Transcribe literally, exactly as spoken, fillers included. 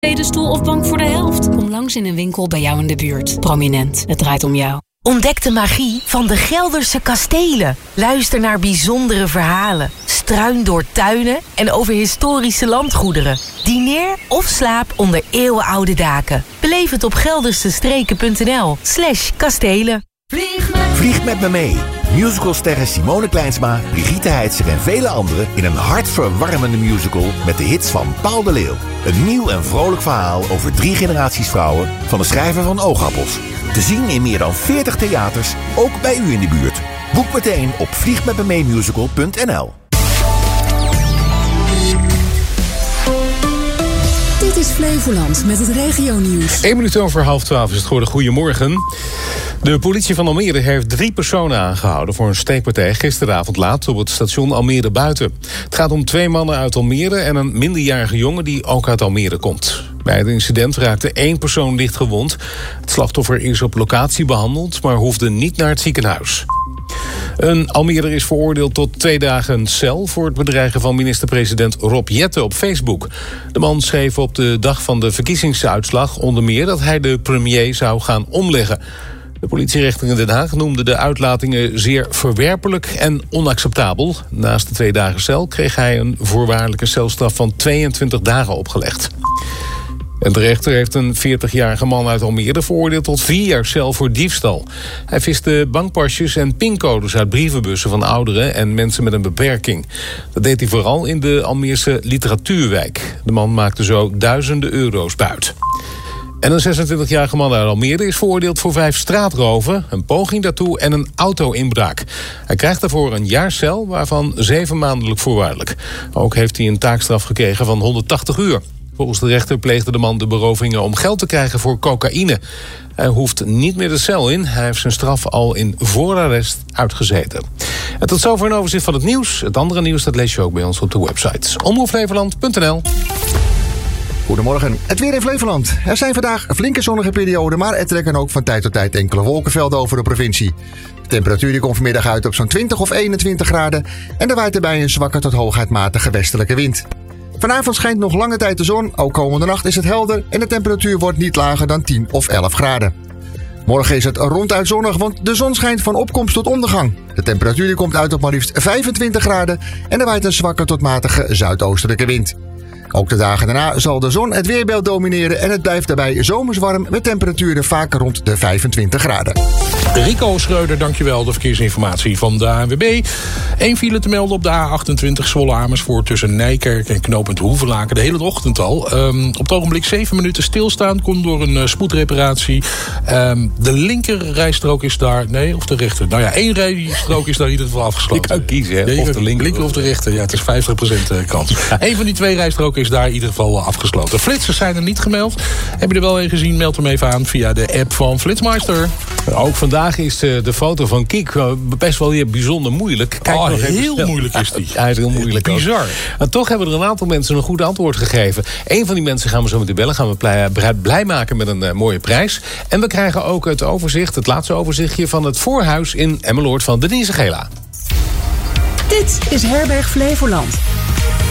Tweede stoel of bank voor de helft? Kom langs in een winkel bij jou in de buurt. Prominent, het draait om jou. Ontdek de magie van de Gelderse kastelen. Luister naar bijzondere verhalen. Struin door tuinen en over historische landgoederen. Dineer of slaap onder eeuwenoude daken. Beleef het op geldersestreken.nl slash kastelen. Vlieg met, Vlieg met me mee. Musicalsterren Simone Kleinsma, Brigitte Heitzer en vele anderen in een hartverwarmende musical met de hits van Paul de Leeuw. Een nieuw en vrolijk verhaal over drie generaties vrouwen van de schrijver van Oogappels. Te zien in meer dan veertig theaters, ook bij u in de buurt. Boek meteen op vliegmetmemeemusical punt n l. Dit is Flevoland met het regionieuws. Eén minuut over half twaalf is het geworden. Goedemorgen. De politie van Almere heeft drie personen aangehouden voor een steekpartij gisteravond laat op het station Almere Buiten. Het gaat om twee mannen uit Almere en een minderjarige jongen die ook uit Almere komt. Bij het incident raakte één persoon licht gewond. Het slachtoffer is op locatie behandeld, maar hoefde niet naar het ziekenhuis. Een Almeerder is veroordeeld tot twee dagen cel voor het bedreigen van minister-president Rob Jetten op Facebook. De man schreef op de dag van de verkiezingsuitslag onder meer dat hij de premier zou gaan omleggen. De politierechter in Den Haag noemde de uitlatingen zeer verwerpelijk en onacceptabel. Naast de twee dagen cel kreeg hij een voorwaardelijke celstraf van tweeëntwintig dagen opgelegd. En de rechter heeft een veertigjarige man uit Almere veroordeeld tot vier jaar cel voor diefstal. Hij viste bankpasjes en pincodes uit brievenbussen van ouderen en mensen met een beperking. Dat deed hij vooral in de Almeerse literatuurwijk. De man maakte zo duizenden euro's buit. En een zesentwintigjarige man uit Almere is veroordeeld voor vijf straatroven, een poging daartoe en een auto-inbraak. Hij krijgt daarvoor een jaar cel, waarvan zeven maandelijk voorwaardelijk. Ook heeft hij een taakstraf gekregen van honderdtachtig uur. Volgens de rechter pleegde de man de berovingen om geld te krijgen voor cocaïne. Hij hoeft niet meer de cel in. Hij heeft zijn straf al in voorarrest uitgezeten. En tot zover een overzicht van het nieuws. Het andere nieuws dat lees je ook bij ons op de website omroep flevoland punt n l. Goedemorgen. Het weer in Flevoland. Er zijn vandaag flinke zonnige perioden, maar er trekken ook van tijd tot tijd enkele wolkenvelden over de provincie. De temperatuur die komt vanmiddag uit op zo'n twintig of eenentwintig graden en er waait erbij een zwakke tot hooguit matige westelijke wind. Vanavond schijnt nog lange tijd de zon, ook komende nacht is het helder en de temperatuur wordt niet lager dan tien of elf graden. Morgen is het ronduit zonnig, want de zon schijnt van opkomst tot ondergang. De temperatuur die komt uit op maar liefst vijfentwintig graden en er waait een zwakke tot matige zuidoostelijke wind. Ook de dagen daarna zal de zon het weerbeeld domineren en het blijft daarbij zomers warm met temperaturen vaak rond de vijfentwintig graden. Rico Schreuder, dankjewel. De verkeersinformatie van de A N W B. Eén file te melden op de A achtentwintig Zwolle Amersfoort tussen Nijkerk en knooppunt Hoevelaken. De hele ochtend al. Um, op het ogenblik zeven minuten stilstaan. Komt door een uh, spoedreparatie. Um, de linker rijstrook is daar. Nee, of de rechter. Nou ja, één rijstrook is daar in ieder geval afgesloten. Je kan kiezen, hè? Ja, Of de linker, linker of de rechter. Ja, het is vijftig procent kans. Eén van die twee rijstroken is daar in ieder geval afgesloten. Flitsers zijn er niet gemeld. Heb je er wel een gezien? Meld hem even aan via de app van Flitsmeister. Ook vandaag is de foto van Kiek best wel weer bijzonder moeilijk. Kijk oh, nog even heel snel. moeilijk is die. Ja, hij is heel moeilijk. Bizar. Maar toch hebben er een aantal mensen een goed antwoord gegeven. Eén van die mensen gaan we zo meteen bellen. Gaan we blij, blij maken met een uh, mooie prijs. En we krijgen ook het overzicht, het laatste overzichtje van het voorhuis in Emmeloord van Denise Gela. Dit is Herberg Flevoland.